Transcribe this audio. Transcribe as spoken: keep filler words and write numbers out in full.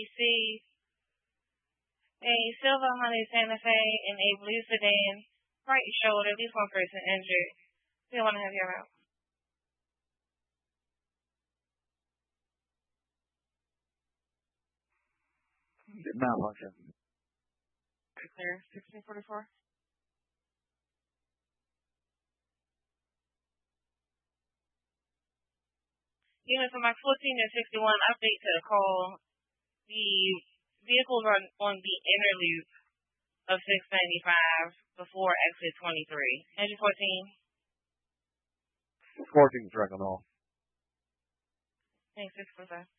received a silver Hyundai Santa Fe and a blue sedan, right shoulder, at least one person injured. We want to have your out. Malfunction. Clear, sixteen forty-four. Units from Max fourteen and sixty-one, update to the call. The vehicles are on the inner loop of six ninety-five before exit twenty-three. Engine fourteen. fourteen is Dragon Hall. Thanks, six forty-five.